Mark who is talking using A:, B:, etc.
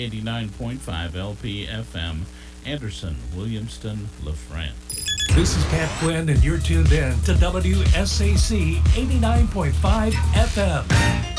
A: 89.5 LPFM, Anderson, Williamston, LaFrance.
B: This is Pat Quinn, and you're tuned in to WSAC 89.5 FM.